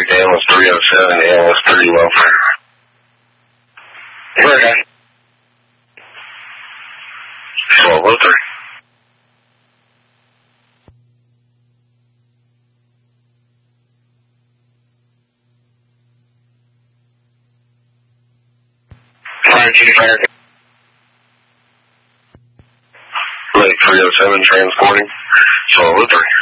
Ambulance 307, Ambulance 30 welfare. Okay. 1203. Fire chief, fire. Lake 307 transporting. 1203.